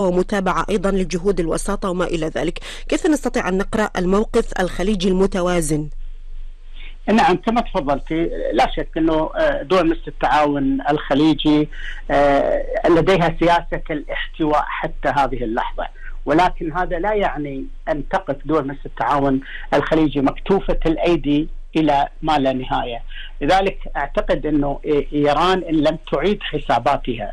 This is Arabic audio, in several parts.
ومتابعة أيضا لجهود الوساطة وما إلى ذلك. كيف نستطيع أن نقرأ الموقف الخليجي المتوازن؟ نعم، كما تفضلتي، لا شك أنه دول مثل التعاون الخليجي لديها سياسة الاحتواء حتى هذه اللحظة، ولكن هذا لا يعني أن تقف دول مثل التعاون الخليجي مكتوفة الأيدي إلى ما لا نهاية. لذلك أعتقد أنه إيران إن لم تعيد حساباتها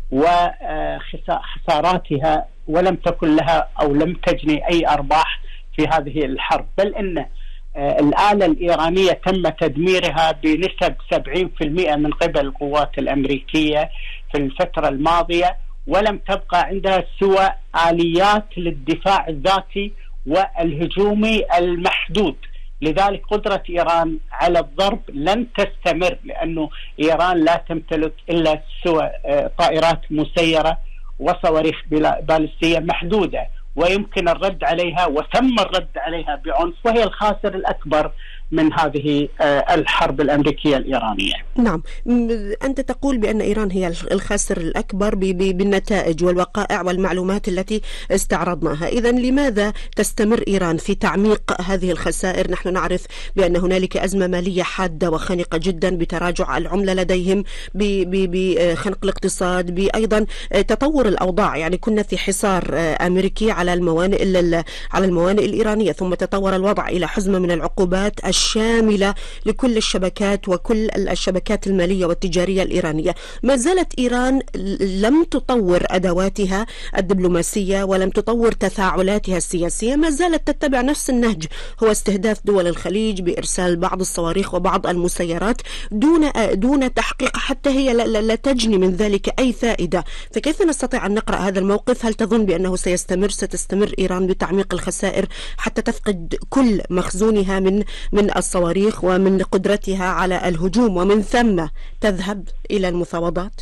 وخساراتها ولم تكن لها أو لم تجني أي أرباح في هذه الحرب، بل إن الآلة الإيرانية تم تدميرها بنسب 70% من قبل القوات الأمريكية في الفترة الماضية، ولم تبقى عندها سوى آليات للدفاع الذاتي والهجومي المحدود. لذلك قدرة إيران على الضرب لن تستمر، لأنه إيران لا تمتلك إلا سوى طائرات مسيرة وصواريخ باليستية محدودة، ويمكن الرد عليها وتم الرد عليها بعنف، وهي الخاسر الأكبر من هذه الحرب الأمريكية الإيرانية. نعم، أنت تقول بأن إيران هي الخاسر الأكبر بالنتائج والوقائع والمعلومات التي استعرضناها. إذن لماذا تستمر إيران في تعميق هذه الخسائر؟ نحن نعرف بأن هنالك أزمة مالية حادة وخانقة جدا بتراجع العملة لديهم، بخنق الاقتصاد، بأيضا تطور الأوضاع. يعني كنا في حصار أمريكي على الموانئ الإيرانية، ثم تطور الوضع إلى حزمة من العقوبات الشاملة لكل الشبكات وكل الشبكات المالية والتجارية الإيرانية. ما زالت إيران لم تطور أدواتها الدبلوماسية ولم تطور تفاعلاتها السياسية، ما زالت تتبع نفس النهج، هو استهداف دول الخليج بإرسال بعض الصواريخ وبعض المسيرات دون تحقيق، حتى هي لا تجني من ذلك أي فائدة. فكيف نستطيع أن نقرأ هذا الموقف؟ هل تظن بأنه ستستمر إيران بتعميق الخسائر حتى تفقد كل مخزونها من الصواريخ ومن قدرتها على الهجوم، ومن ثم تذهب إلى المفاوضات؟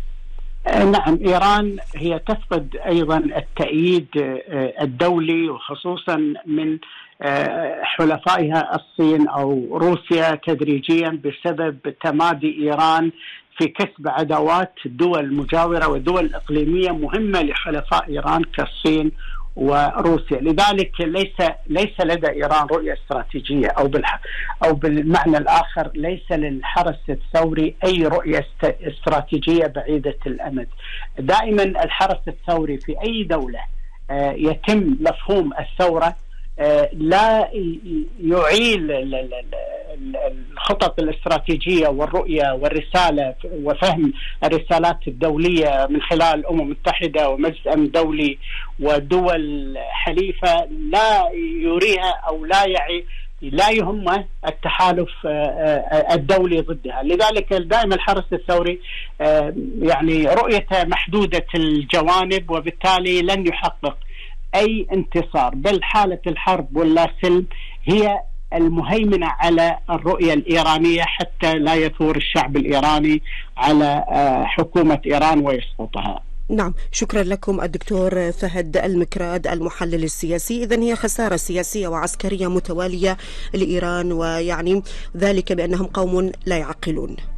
نعم، إيران هي تفقد أيضا التأييد الدولي، وخصوصا من حلفائها الصين أو روسيا تدريجيا، بسبب تمادي إيران في كسب عداوات دول مجاورة ودول إقليمية مهمة لحلفاء إيران كالصين وروسيا. لذلك ليس لدى إيران رؤية استراتيجية، أو بالمعنى الآخر ليس للحرس الثوري أي رؤية استراتيجية بعيدة الأمد. دائما الحرس الثوري في أي دولة يتم مفهوم الثورة لا يعيل الخطط الاستراتيجية والرؤية والرسالة وفهم الرسالات الدولية من خلال الأمم المتحدة ومجلس الأمن الدولي ودول حليفة، لا يريها أو لا يهمه التحالف الدولي ضدها. لذلك دائما الحرس الثوري يعني رؤيته محدودة الجوانب، وبالتالي لن يحقق أي انتصار، بل حالة الحرب واللا سلم هي المهيمنة على الرؤية الإيرانية، حتى لا يثور الشعب الإيراني على حكومة إيران ويسقطها. نعم، شكرا لكم الدكتور فهد المكراد المحلل السياسي. إذن هي خسارة سياسية وعسكرية متوالية لإيران، ويعني ذلك بأنهم قوم لا يعقلون.